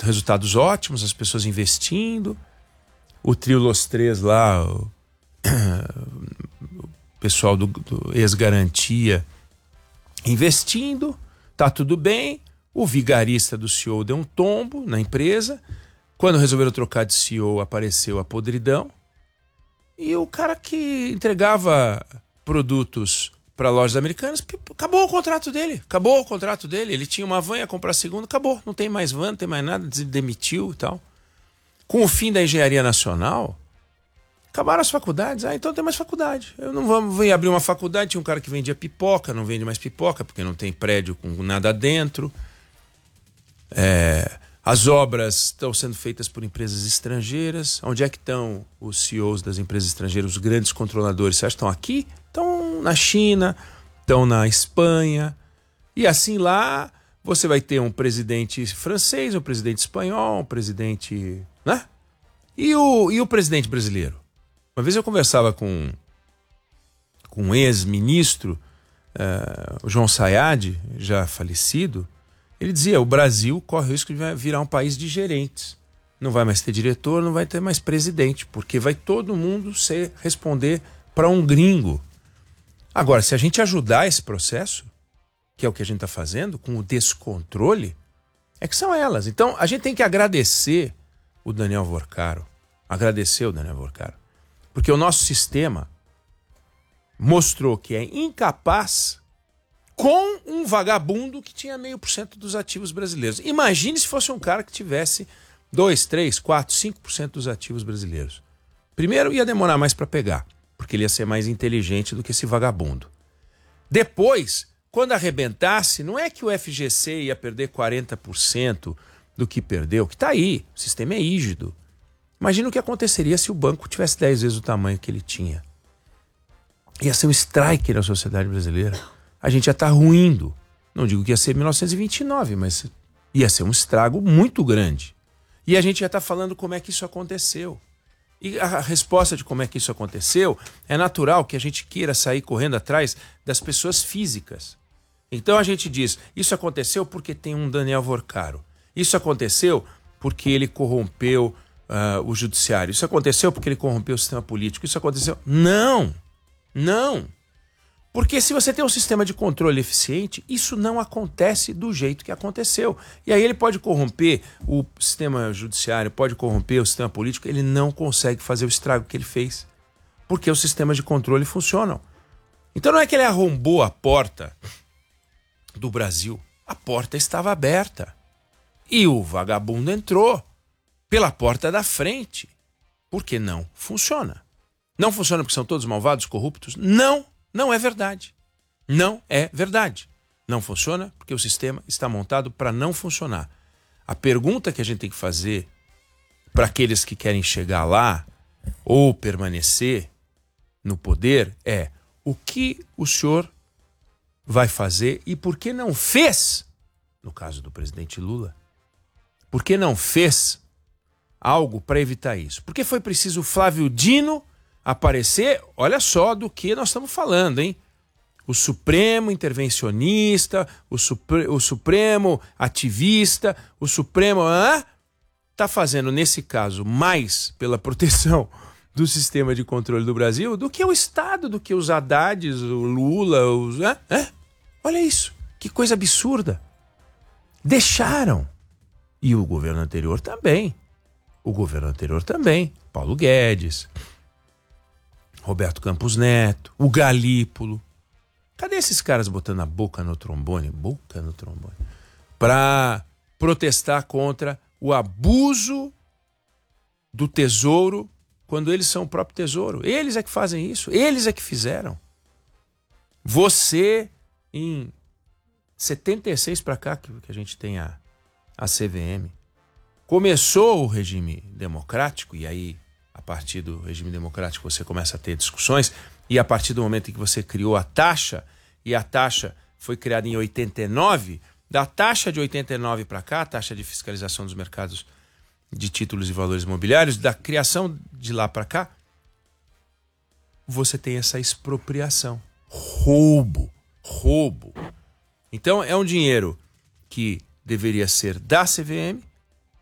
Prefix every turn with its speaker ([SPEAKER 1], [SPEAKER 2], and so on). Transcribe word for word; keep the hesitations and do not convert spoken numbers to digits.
[SPEAKER 1] resultados ótimos, as pessoas investindo, o trio Los Três lá, o, o pessoal do, do ex-garantia investindo, tá tudo bem, o vigarista do C E O deu um tombo na empresa, quando resolveram trocar de C E O apareceu a podridão, e o cara que entregava produtos para lojas americanas, acabou o contrato dele, acabou o contrato dele, ele tinha uma van, ia comprar a segunda, acabou, não tem mais van, não tem mais nada, demitiu e tal. Com o fim da engenharia nacional, acabaram as faculdades, ah, então tem mais faculdade, eu não vou, vou abrir uma faculdade, tinha um cara que vendia pipoca, não vende mais pipoca, porque não tem prédio com nada dentro, é, as obras estão sendo feitas por empresas estrangeiras, onde é que estão os C E Os das empresas estrangeiras, os grandes controladores, você acha que estão aqui? Estão na China, estão na Espanha, e assim lá você vai ter um presidente francês, um presidente espanhol, um presidente... né? E o, e o presidente brasileiro? Uma vez eu conversava com, com um ex-ministro, uh, o João Sayad, já falecido, ele dizia, o Brasil corre o risco de virar um país de gerentes. Não vai mais ter diretor, não vai ter mais presidente, porque vai todo mundo ser, responder para um gringo. Agora, se a gente ajudar esse processo, que é o que a gente está fazendo, com o descontrole, é que são elas. Então, a gente tem que agradecer o Daniel Vorcaro, agradecer o Daniel Vorcaro, porque o nosso sistema mostrou que é incapaz com um vagabundo que tinha meio por cento dos ativos brasileiros. Imagine se fosse um cara que tivesse dois, três, quatro, cinco por cento dos ativos brasileiros. Primeiro, ia demorar mais para pegar, porque ele ia ser mais inteligente do que esse vagabundo. Depois, quando arrebentasse, não é que o F G C ia perder quarenta por cento do que perdeu, que está aí, o sistema é rígido. Imagina o que aconteceria se o banco tivesse dez vezes o tamanho que ele tinha. Ia ser um strike na sociedade brasileira. A gente ia estar ruindo. Não digo que ia ser mil novecentos e vinte e nove, mas ia ser um estrago muito grande. E a gente ia estar falando como é que isso aconteceu. E a resposta de como é que isso aconteceu é natural que a gente queira sair correndo atrás das pessoas físicas. Então a gente diz, isso aconteceu porque tem um Daniel Vorcaro. Isso aconteceu porque ele corrompeu uh, o judiciário. Isso aconteceu porque ele corrompeu o sistema político. Isso aconteceu... Não! Não! Porque se você tem um sistema de controle eficiente, isso não acontece do jeito que aconteceu. E aí ele pode corromper o sistema judiciário, pode corromper o sistema político, ele não consegue fazer o estrago que ele fez. Porque os sistemas de controle funcionam. Então não é que ele arrombou a porta do Brasil. A porta estava aberta. E o vagabundo entrou pela porta da frente. Porque não funciona. Não funciona porque são todos malvados, corruptos? Não! Não é verdade. Não é verdade. Não funciona porque o sistema está montado para não funcionar. A pergunta que a gente tem que fazer para aqueles que querem chegar lá ou permanecer no poder é: o que o senhor vai fazer e por que não fez, no caso do presidente Lula, por que não fez algo para evitar isso? Porque foi preciso o Flávio Dino aparecer, olha só do que nós estamos falando, hein? O Supremo intervencionista, o, supre, o Supremo ativista, o Supremo está fazendo, nesse caso, mais pela proteção do sistema de controle do Brasil do que o Estado, do que os Haddades, o Lula, os... Ah, ah, olha isso, que coisa absurda. Deixaram. E o governo anterior também. O governo anterior também. Paulo Guedes... Roberto Campos Neto, o Galípolo. Cadê esses caras botando a boca no trombone, boca no trombone, para protestar contra o abuso do tesouro, quando eles são o próprio tesouro? Eles é que fazem isso, eles é que fizeram. Você, em setenta e seis para cá, que a gente tem a, a C V M, começou o regime democrático, e aí a partir do regime democrático você começa a ter discussões, e a partir do momento em que você criou a taxa, e a taxa foi criada em oitenta e nove, da taxa de oitenta e nove para cá, a taxa de fiscalização dos mercados de títulos e valores imobiliários, da criação de lá para cá, você tem essa expropriação. Roubo. Roubo. Então é um dinheiro que deveria ser da C V M,